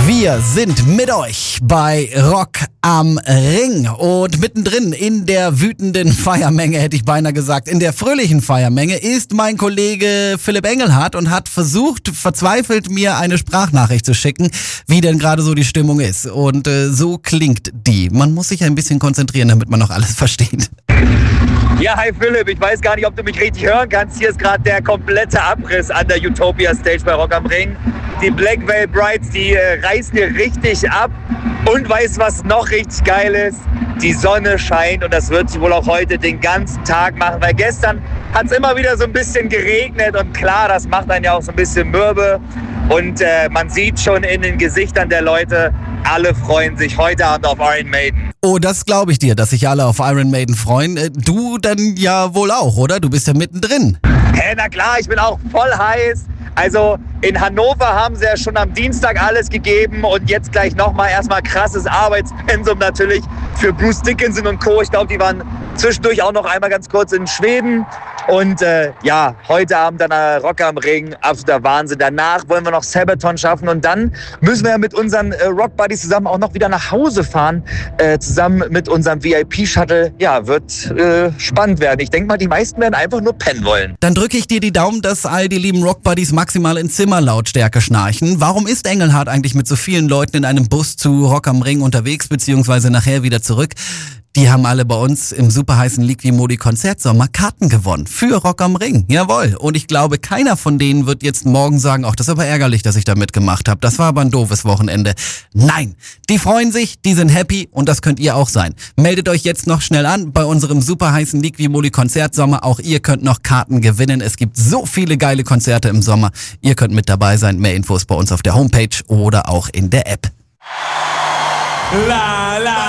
Wir sind mit euch bei Rock am Ring und mittendrin in der wütenden Feiermenge, hätte ich beinahe gesagt, in der fröhlichen Feiermenge ist mein Kollege Philipp Engelhardt und hat versucht, verzweifelt mir eine Sprachnachricht zu schicken, wie denn gerade so die Stimmung ist. Und so klingt die. Man muss sich ein bisschen konzentrieren, damit man noch alles versteht. Ja, hi Philipp, ich weiß gar nicht, ob du mich richtig hören kannst. Hier ist gerade der komplette Abriss an der Utopia Stage bei Rock am Ring. Die Black Veil Brides, die reißen hier richtig ab. Und weißt du, was noch richtig geil ist? Die Sonne scheint und das wird sie wohl auch heute den ganzen Tag machen, weil gestern hat es immer wieder so ein bisschen geregnet und klar, das macht einen ja auch so ein bisschen mürbe. Und man sieht schon in den Gesichtern der Leute, alle freuen sich heute Abend auf Iron Maiden. Oh, das glaube ich dir, dass sich alle auf Iron Maiden freuen. Du dann ja wohl auch, oder? Du bist ja mittendrin. Na klar, ich bin auch voll heiß. Also in Hannover haben sie ja schon am Dienstag alles gegeben und jetzt gleich nochmal erstmal krasses Arbeitspensum natürlich für Bruce Dickinson und Co. Ich glaube, die waren zwischendurch auch noch einmal ganz kurz in Schweden. Und ja, heute Abend dann Rock am Ring, absoluter Wahnsinn. Danach wollen wir noch Sabaton schaffen und dann müssen wir ja mit unseren Rock Buddies zusammen auch noch wieder nach Hause fahren. Zusammen mit unserem VIP-Shuttle. Ja, wird spannend werden. Ich denke mal, die meisten werden einfach nur pennen wollen. Dann drücke ich dir die Daumen, dass all die lieben Rock Buddies maximal in Zimmerlautstärke schnarchen. Warum ist Engelhardt eigentlich mit so vielen Leuten in einem Bus zu Rock am Ring unterwegs, beziehungsweise nachher wieder zurück? Die haben alle bei uns im super heißen Liqui-Modi Konzertsommer Karten gewonnen. Für Rock am Ring. Jawohl. Und ich glaube, keiner von denen wird jetzt morgen sagen, ach, das ist aber ärgerlich, dass ich da mitgemacht habe. Das war aber ein doofes Wochenende. Nein. Die freuen sich, die sind happy und das könnt ihr auch sein. Meldet euch jetzt noch schnell an bei unserem super heißen Liqui-Modi Konzertsommer. Auch ihr könnt noch Karten gewinnen. Es gibt so viele geile Konzerte im Sommer. Ihr könnt mit dabei sein. Mehr Infos bei uns auf der Homepage oder auch in der App.